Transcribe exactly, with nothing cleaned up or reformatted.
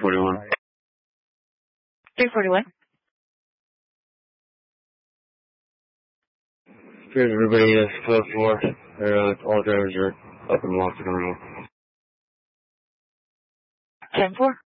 forty-one. three forty-one. Here's everybody is close for. Uh, all drivers are up and locked and around. ten four.